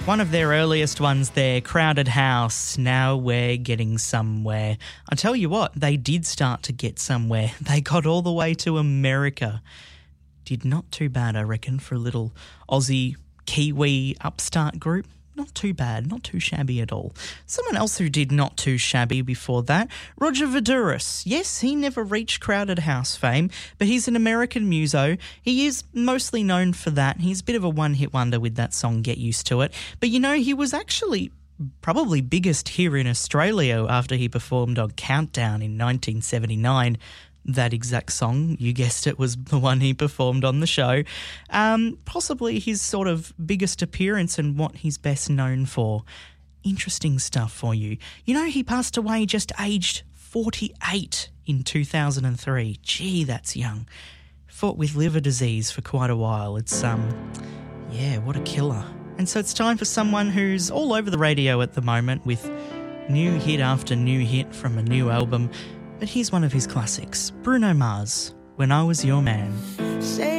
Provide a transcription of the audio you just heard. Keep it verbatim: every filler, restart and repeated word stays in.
One of their earliest ones there, Crowded House, Now We're Getting Somewhere. I tell you what, they did start to get somewhere. They got all the way to America. Did not too bad, I reckon, for a little Aussie, Kiwi upstart group. Not too bad, not too shabby at all. Someone else who did not too shabby before that, Roger Voudouris. Yes, he never reached Crowded House fame, but he's an American muso. He is mostly known for that. He's a bit of a one-hit wonder with that song, Get Used to It. But, you know, he was actually probably biggest here in Australia after he performed on Countdown in nineteen seventy-nine. That exact song, you guessed it, was the one he performed on the show. Um, possibly his sort of biggest appearance and what he's best known for. Interesting stuff for you. You know, he passed away just aged forty-eight in two thousand three. Gee, that's young. Fought with liver disease for quite a while. It's, um, yeah, what a killer. And so it's time for someone who's all over the radio at the moment with new hit after new hit from a new album. But here's one of his classics, Bruno Mars, When I Was Your Man. Say